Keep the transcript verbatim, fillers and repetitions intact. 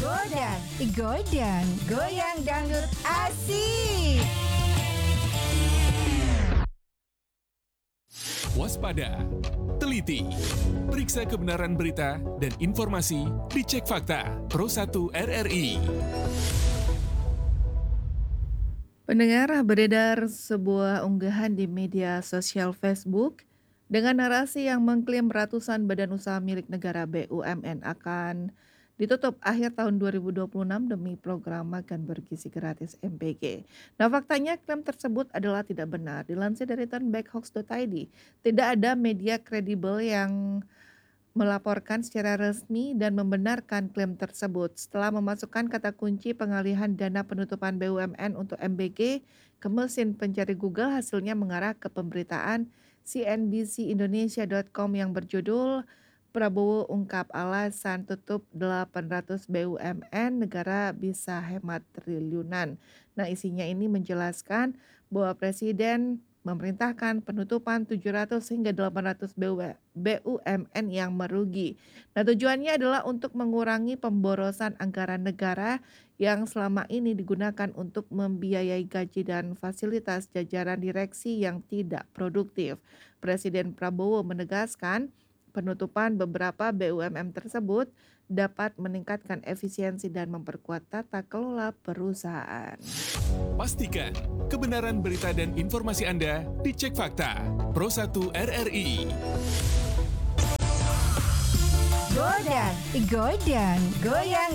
Godang, Godang, goyang dangdut asik. Waspada, teliti, periksa kebenaran berita dan informasi, dicek fakta. Pro satu R R I. Pendengar, beredar sebuah unggahan di media sosial Facebook dengan narasi yang mengklaim ratusan badan usaha milik negara B U M N akan ditutup akhir tahun dua ribu dua puluh enam demi program makan bergizi gratis M B G. Nah, faktanya klaim tersebut adalah tidak benar. Dilansir dari turnbackhoax dot I D, tidak ada media kredibel yang melaporkan secara resmi dan membenarkan klaim tersebut. Setelah memasukkan kata kunci pengalihan dana penutupan B U M N untuk M B G ke mesin pencari Google, hasilnya mengarah ke pemberitaan C N B C Indonesia dot com yang berjudul Prabowo ungkap alasan tutup delapan ratus B U M N, negara bisa hemat triliunan. Nah, isinya ini menjelaskan bahwa Presiden memerintahkan penutupan tujuh ratus hingga delapan ratus B U M N yang merugi. Nah, tujuannya adalah untuk mengurangi pemborosan anggaran negara yang selama ini digunakan untuk membiayai gaji dan fasilitas jajaran direksi yang tidak produktif. Presiden Prabowo menegaskan penutupan beberapa B U M N tersebut dapat meningkatkan efisiensi dan memperkuat tata kelola perusahaan. Pastikan kebenaran berita dan informasi Anda dicek fakta. Pro satu R R I. Godang, Godang, goyang